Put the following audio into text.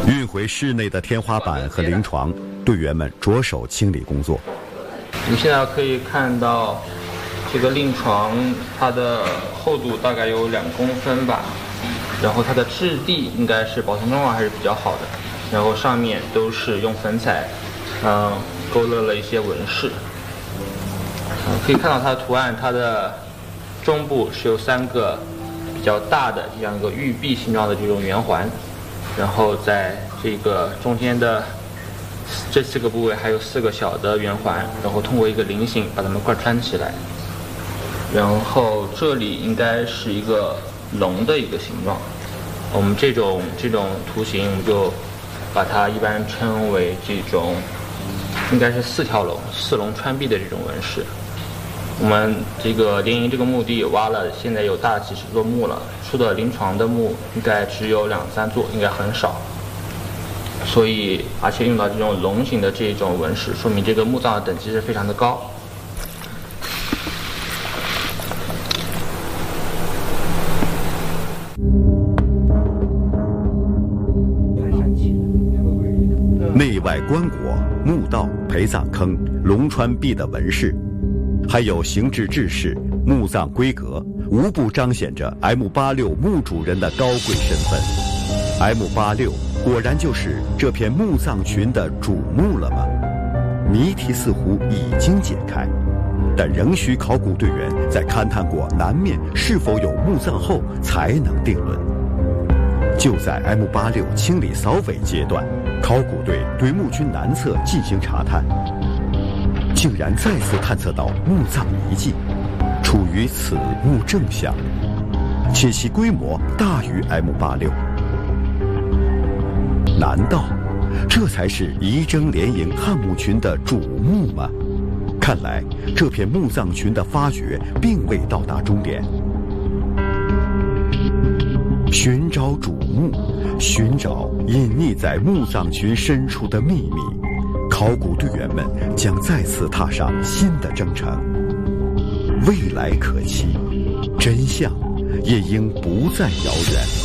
运回室内的天花板和临床，队员们着手清理工作。 我们现在可以看到，这个令床它的厚度大概有2公分吧，然后它的质地应该是保存状况还是比较好的，然后上面都是用粉彩，勾勒了一些纹饰。可以看到它的图案，它的中部是有3个比较大的这样一个玉璧形状的这种圆环，然后在这个中间的这4个部位还有4个小的圆环，然后通过一个菱形把它们贯穿起来。然后这里应该是一个龙的一个形状，我们这种图形我们就把它一般称为这种应该是4条龙，4龙穿壁的这种纹饰。我们这个联营这个墓地挖了，现在有大几10座墓了，出的临床的墓应该只有2、3座，应该很少。所以，而且用到这种龙形的这种纹饰，说明这个墓葬的等级是非常的高。 内外棺椁、墓道、陪葬坑、龙穿壁的纹饰，还有形制制式、墓葬规格，无不彰显着 M86墓主人的高贵身份。M86果然就是这片墓葬群的主墓了吗？谜题似乎已经解开，但仍需考古队员在勘探过南面是否有墓葬后才能定论。就在 M86清理扫尾阶段，考古队对墓群南侧进行查探，竟然再次探测到墓葬遗迹，处于此墓正下，且其规模大于 M86。难道这才是仪征联营汉墓群的主墓吗？看来这片墓葬群的发掘并未到达终点。寻找主墓，寻找隐匿在墓葬群深处的秘密，考古队员们将再次踏上新的征程。未来可期，真相也应不再遥远。